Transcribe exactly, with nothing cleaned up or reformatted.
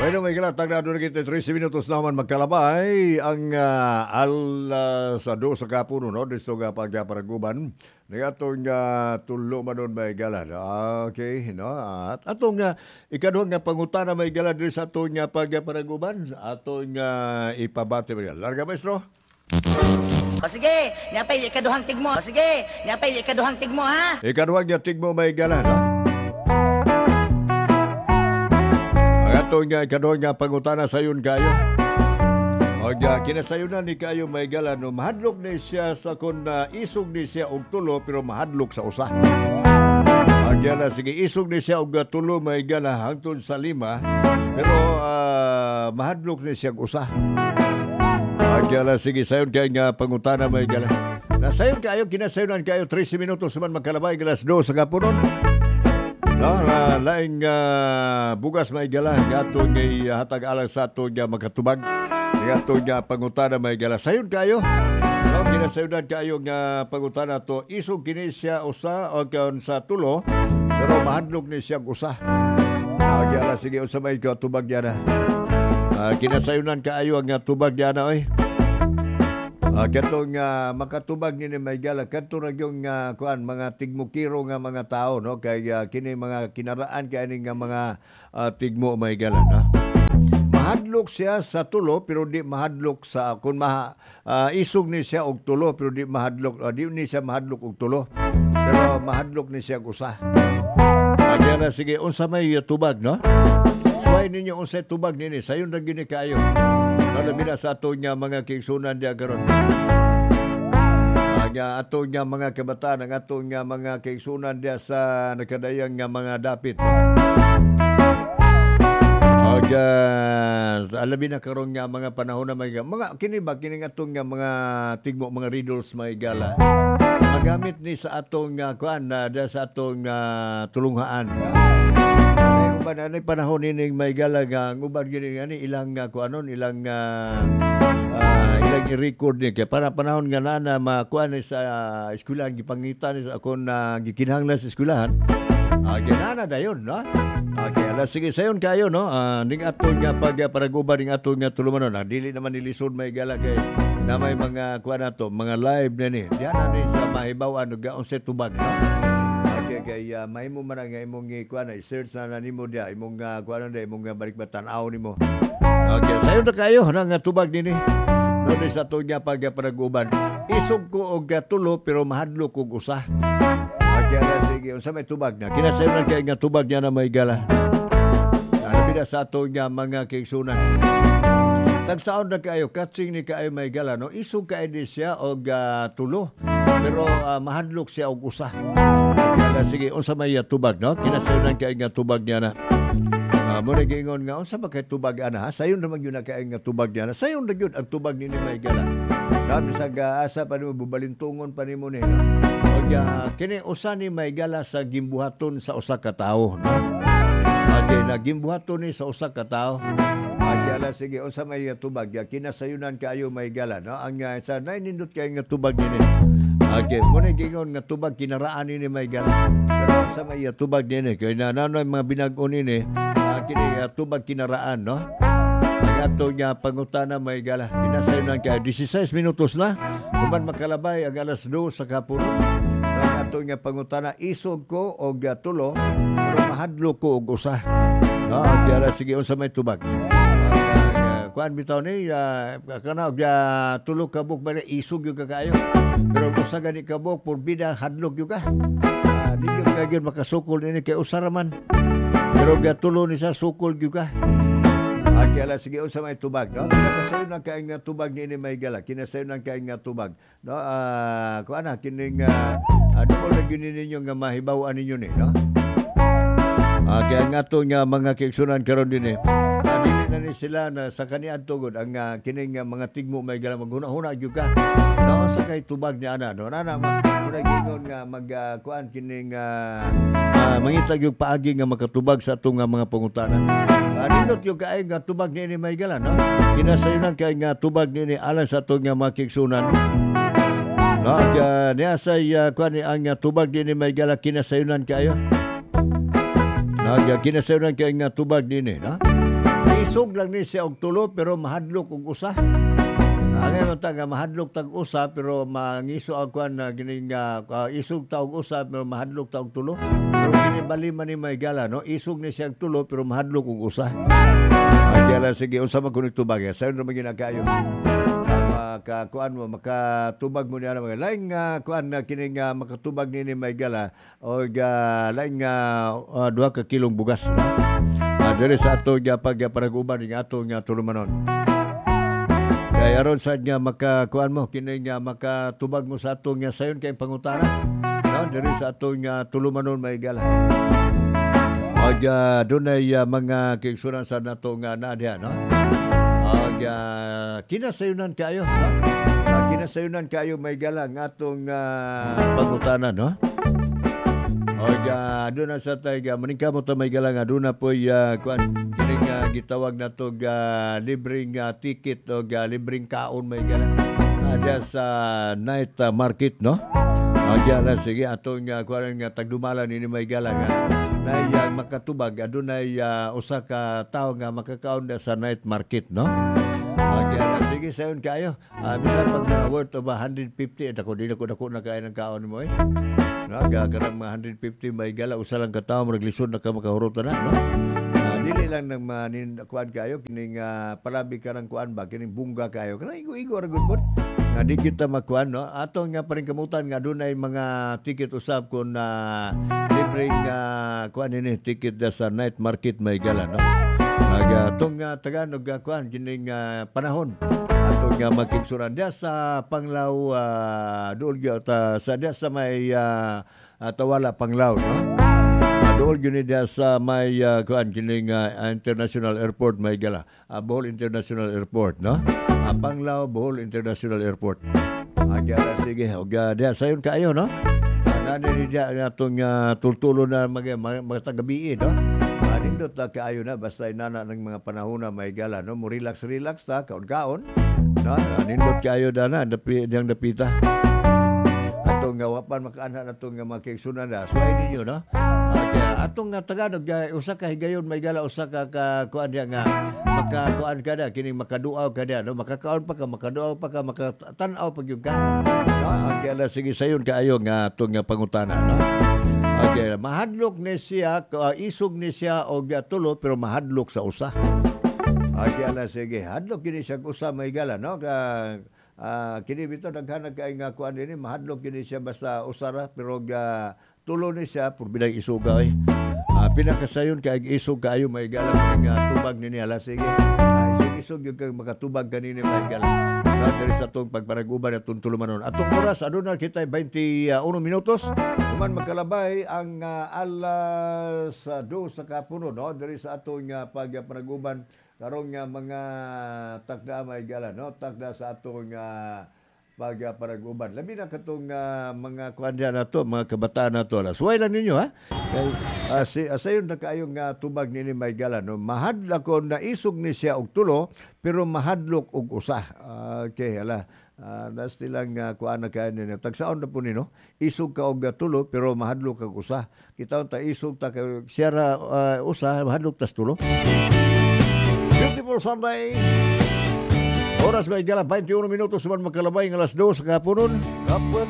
Bueno, may kalatag na doon kita thirty minutos naman magkalabay ang uh, alas do sa kapuno, no? Dito nga pagparaguban. Nagatong uh, tulo man doon may gala. Okay, no? At atong uh, ikaduhang nga pangutana may gala dito sa atong uh, pagparaguban. Atong uh, ipabati mo yan. Larga, maestro? O sige, napay ikaduhang tigmo. O sige, napay ikaduhang tigmo, ha? Ikaduhang nga tigmo may gala, no? Atong nga ikaduhang nga pangutana sayon kayo. O uh, kinasayunan ni kayo may gala no mahadlok ni siya sa kun uh, isog ni siya og tulo pero mahadlok sa usa. Agya sige isog ni siya og tulo may gala hangtod sa lima pero uh, mahadlok ni siya og usa. Agya sige sayon kay nga pangutana may gala. Nasayon kayo kinasayunan kayo thirty minutos man magkalabay galas two sa kapunon. No, la, laing uh, bugas may gala gato ngay uh, hatag alas sa ato nga magkatubag gato nga pangutana may gala sayon kayo no kinasayunan kayo nga pangutana to isog kini siya usa o kaon sa tulo pero mahadlok ni siya usa nagyala sige usa may katubag yana uh, kinasayunan kayo nga tubag yana oy. Uh, katong uh, makatubag ni may gala kadto ra yung uh, kuan mga tigmukiro nga mga tao no kay uh, kini mga kinaraan kay ani nga mga uh, tigmo may gala no. Mahadlok siya sa tulo pero di mahadlok sa kun ma uh, isog ni siya og tulo pero di mahadlok uh, di ni siya mahadlok og tulo pero mahadlok ni siya usa. Agya na sige unsa may uh, tubag no. Suway ninyo unsay tubag nini sayon ra gini kayo. Labi na sa ato niya mga kingsunan diya karon. Nga ato niya mga kabataan, ang ato niya mga kingsunan diya sa nakadayang nga mga dapit. O dyan, alabi na karon nga mga panahon na may mga kini ba, kini nga atong nga mga tigmo, mga riddles may gala. Magamit ni sa atong nga kuan na diya sa atong uh, tulunghaan. Ba na panahon ini may gala nga ngubad gini ani ilang uh, kuanon ilang uh, uh, ilang i-record ni kay para panahon nga na makuan ni sa uh, eskwelahan gipangitan sa akon na uh, gikinahanglan sa eskwelahan uh, ginana dayon no okay ala sige sayon kayo no uh, ning aton nga pag uh, paraguban ning aton nga tulumanon uh, dili naman nilisod may gala kay na may mga kuan nato mga live na ni diyan na ni sa mahibaw-an ug gaon sa tubag no. Kay uh, may mo man nga imong kuan na search na nimo dia imong uh, kuan na imong uh, balik batan-aw nimo. Okay, sayo na kayo nang uh, tubag dinhi. No di sa to nya pag paraguban. Isog ko og uh, tulo pero mahadlok og usa. Okay, na sige unsa may tubag na. Kinasayo na kay nga tubag niya na may gala. Ano bida sa to nya mga kigsunan. Tagsaon na kayo katsing ni kayo may gala no. Isog kay di siya og uh, tulo pero uh, mahadlok siya og usa. Kaya sige, unsa may uh, tubag, no? Kinasayunan kay nga tubag niya na. Uh, Muna gingon nga, unsa ba kay tubag ana? Sayon naman yun na kay nga tubag niya na. Sayon na yun ang tubag ni may gala. Dami sa gaasa pa nimo, bubalintungon pa nimo ni. No? O uh, kini usa ni may gala sa gimbuhaton sa usa ka tawo. No? Okay, na gimbuhaton ni sa usa ka tawo. Okay, ala, sige, unsa may uh, tubag. Uh, kinasayunan kayo may gala. No? Ang uh, sa nainindot kay nga tubag ni. Okay, muna gingon nga tubag kinaraan ni may gala. Pero sa may uh, tubag nini, kaya na nanoy mga binag-o nini, uh, kini uh, tubag kinaraan, no? Ang ato niya pangutana may gala. Kinasayunan kaya sixteen minutos na. Kuman makalabay ang alas two sa kapunon. Ang ato niya pangutana, isog ko o uh, tulo, pero mahadlo ko og usa. No? Kaya sige, unsa may tubag. Kuan bitaw ni uh, kana og uh, tulo ka buk ba isog yung kakayo. Pero usa gani ka buk purbida hadlok yung ka. Uh, di yung kagyan makasukol ni kay usaraman. Pero ga tulo ni sa sukol yung ka. Uh, kaya sige usa may tubag, no? Kinasayon na kay nga tubag ni may gala. Kinasayon na kay nga tubag. No, uh, kuan na kining uh, uh, doon na gyud ninyo nga mahibaw-an ninyo ni, no? Uh, kaya nga to nga mga kigsunan karon din eh. Dili na ni sila na sa kaniadto tugod ang uh, kining uh, mga tigmo may gala maghuna-huna gyud ka. No sa kay tubag ni ana no. Nana muna gingon nga mag uh, kuan kining uh, uh, mangita gyud paagi nga makatubag sa atong uh, mga pangutanan. Uh, Nindot yung kay nga tubag ni may gala no. Kinasayunan kay nga tubag ni alang sa atong uh, mga kigsunan. No, kaya niya sa uh, kuan ni ang uh, tubag ni may gala kinasayunan kayo. No, kaya kinasayunan kay nga tubag ni no. isog lang ni siya og tulo pero mahadlok og usa. Angay man ta nga mahadlok tag usa pero mangiso ang kuan na gining uh, isog ta og usa pero mahadlok ta og tulo. Pero kini bali man ni Maygala no, isog ni siya og tulo pero mahadlok og usa. Ay kaya sige unsa man kun tubag ya, sayon ra maginakayo. Maka kuan mo makatubag mo niya mga laing uh, kuan na kining uh, makatubag ni ni Maygala o uh, laing uh, uh, duha ka kilong bugas no? Uh, diri sa ato nga pag paraguban nga ato nga tulumanon. Kaya aron sad nga makakuan mo kini nga makatubag mo sa ato nga sayon kay pangutana no diri sa ato nga tulumanon Maygala. Og uh, dunay uh, mga kigsunan sa nato nga na diha no. Og uh, kinasayunan kayo no. Uh, kinasayunan kayo Maygala nga atong uh, pangutana no. Og uh, doon na sa tayo maningka mo ta Maygala nga doon na po uh, kuan kining uh, gitawag na to uh, libreng uh, ticket o uh, libreng kaon Maygala ada uh, sa night uh, market no. Og uh, sige atong uh, kuan nga tagdumala ni Maygala nga na yang makatubag adunay uh, usa ka tawo nga makakaon da sa night market no. Og uh, sige sayon kayo uh, bisan pag na worth of one hundred fifty ako di ko dako na kay ng kaon mo eh. Naga karang mga one hundred fifty Maygala usa lang ka tawo murag lisod na ka makahurutan na no. Uh, dili lang nang manin kuan kayo kining uh, palabi karang kuan ba kining bungga kayo kana igo-igo ra gud nga di kita makuan no atong nga paring kamutan nga dunay mga ticket usab kun uh, libreng uh, kuan ini ticket da sa night market Maygala no. Naga tong uh, Tagalog uh, kuan kining uh, panahon atong nga makigsuran dia sa Panglaw uh, dool ta sa dia sa may uh, uh, Tawala Panglaw no. Uh, dool gyud dia sa may uh, kuan kining uh, International Airport Maygala, uh, Bohol International Airport no. Uh, Panglaw Bohol International Airport. Agya sige og uh, dia sayon kaayo no. Uh, nani dia atong uh, tultulo na mga mga tagabi no. Nindot ta kaayo na basta inana ng mga panahon na Maygala no mo relax relax ta kaon-kaon no nindot kaayo dana dapi diyang dapita atong nga wapan makaanha atong nga makigsunan na suay ninyo no. Okay, atong nga Tagalog usa ka higayon Maygala usa ka ka kuan dia nga makakuan kada kini makaduaw kada no makakaon pa ka makaduaw pa ka makatan-aw pag yung ka no. Okay, ala sige sayon kaayo nga atong nga pangutana no. Okay, mahadlok ni siya, uh, isog ni siya og uh, tulo pero mahadlok sa usa. Okay, ala sige, hadlok kini siya usa Maygala no ka uh, kini bitaw daghan kay nga kuan dinhi mahadlok kini siya basta usara pero uh, tulo ni siya por bilang isuga eh. Uh, pinakasayon kay isog kaayo Maygala mo nga tubag nini ala sige. Uh, isog isog yung kag makatubag kanini Maygala. Dari sa itong pagparaguban at tulumanon. Atong oras, aduna kita twenty-one minutos. Kuman magkalabay ang uh, alas uh, dos sa kapuno, no? Dari sa atong uh, pagparaguban, karong uh, mga takda Maygala, no? Takda sa atong uh, pagparaguban. Labi na katong uh, mga kuandya na to, mga kabataan na to. Suway lang ninyo, ha? Kay, uh, si, uh, sayon na kayong uh, tubag ni Maygala, no? Mahadlak ko na isog ni siya og tulo, pero mahadlok og usa. Uh, okay, hala. Uh, Nasti lang uh, kuan na kayo ninyo. Tagsaon na po nino, isog ka og tulo, pero mahadlok kag usa. Kita ta isog ta kay siya uh, usa, mahadlok tas tulo. Beautiful Sunday. Oras Maygala, twenty-one minutos man magkalabay ng alas dos sa kapunon.